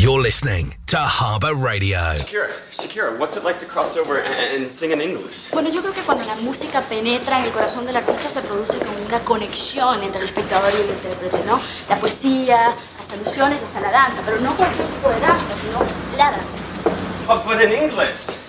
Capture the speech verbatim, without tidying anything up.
You're listening to Harbour Radio. Shakira, Shakira, what's it like to cross over and, and sing in English? Bueno, yo creo que cuando la música penetra en el corazón del artista se produce como una conexión entre el espectador y el intérprete, ¿no? La poesía, las alusiones, hasta la danza, pero no cualquier tipo de danza, sino la danza. But, but in English.